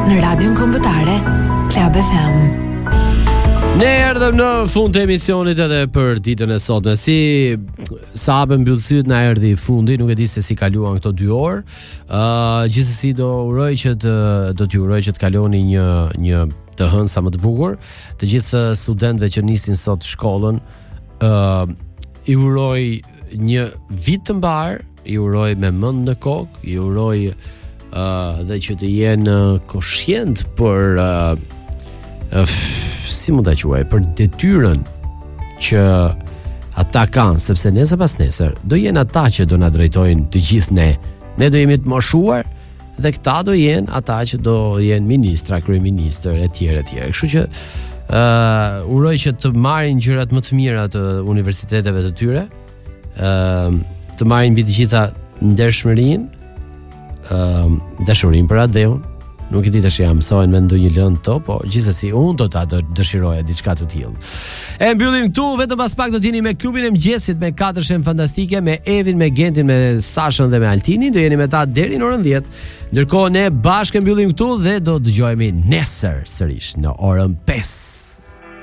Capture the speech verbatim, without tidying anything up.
në radion kombëtare Club F M. Ne erdhëm në fund të emisionit edhe për ditën e sotme. Si sa hapën mbyllësyt na erdhi fundi, nuk e di se si kaluan këto dy orë. Uh, gjithsesi do uroj që të do t'ju uroj që të kaloni një një të hënë sa më të bukur. Të gjithë studentëve që nisin sot shkollën, uh, i uroj një vit të mbar, i uroj me mend në kokë, i uroj uh, dhe që të jenë koshient për uh, uh, si mund ta quaj, për detyrën që ata kanë, sepse nesër pas nesër do jenë ata që do na drejtojnë të gjithë ne. Ne do jemi të moshuar dhe këta do jenë ata që do jenë ministra, kryeministër etj etj. Kështu që uh, uroj që të marrin gjërat më të mira të universiteteve të tyre, uh, të marrin mbi të gjitha ndershmërinë, uh, dashurinë për atë. Nuk e di tash jam mësojnë me ndonjë lëndë to, po gjithsesi unë do ta dëshiroja diçka të tillë. E mbyllim këtu, vetëm pas pak do t'jeni me klubin e mëngjesit me katër shem fantastike, me Evin, me Gentin, me Sashën dhe me Altinin. Do jeni me ta deri në orën dhjetë. Ndërkohë ne bashkë mbyllim këtu dhe do dëgjohemi nesër sërish në orën pesë.